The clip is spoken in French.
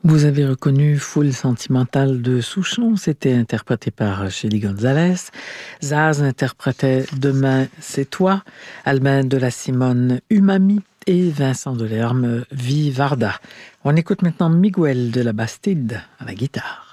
Vous avez reconnu Foule sentimentale de Souchon, c'était interprété par Chely Gonzalez. Zaz interprétait Demain c'est toi, Alban de la Simone Umami et Vincent Delerme Vivarda. On écoute maintenant Miguel de la Bastide à la guitare.